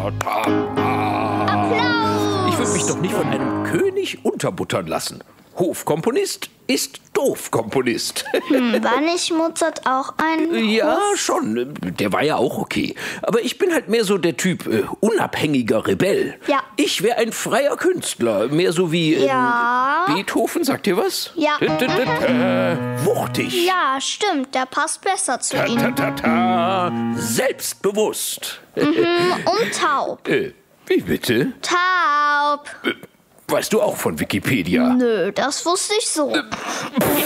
Applaus! Ich würde mich doch nicht von einem König unterbuttern lassen. Hofkomponist ist Doofkomponist. War nicht Mozart auch ein Ja, schon. Der war ja auch okay. Aber ich bin halt mehr so der Typ unabhängiger Rebell. Ja. Ich wäre ein freier Künstler. Mehr so wie Ja. Beethoven, sagt ihr was? Ja. Wuchtig. Ja, stimmt, der passt besser zu ihm. Selbstbewusst. Und taub. Wie bitte? Taub. Weißt du auch von Wikipedia? Nö, das wusste ich so.